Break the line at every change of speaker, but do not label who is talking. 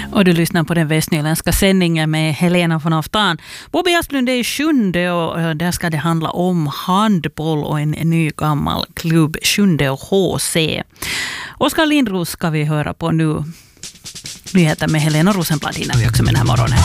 Och du lyssnar på den västnyländska sändningen med Helena von Aftan. Bobby Asplund är 7:e och där ska det handla om handboll och en ny gammal klubb, 7:e och HC. Oskar Lindros ska vi höra på nu. Nyheter med Helena Rosenblad hinner vi också med den här morgonen.